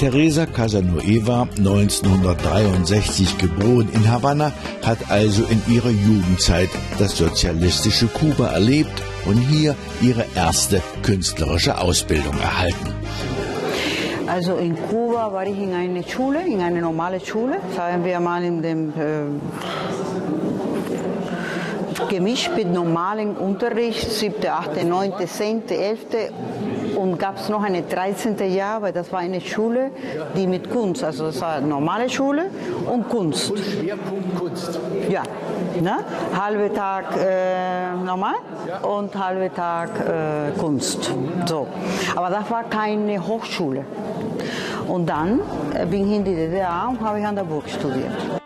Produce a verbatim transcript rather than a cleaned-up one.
Teresa Casanueva, neunzehnhundertdreiundsechzig geboren in Havanna, hat also in ihrer Jugendzeit das sozialistische Kuba erlebt und hier ihre erste künstlerische Ausbildung erhalten. Also in Kuba war ich in einer Schule, in einer normalen Schule, sagen wir mal in dem äh, gemischt mit normalem Unterricht, siebte, achte, neunte, zehnte, elfte und gab es noch eine dreizehnte Jahr, weil das war eine Schule, die mit Kunst, also das war eine normale Schule und Kunst. Und Schwerpunkt Kunst. Ja, ne? Halbe Tag äh, normal Ja. und halbe Tag äh, Kunst. So. Aber das war keine Hochschule. Und dann äh, bin ich in die D D R und habe ich an der Burg studiert.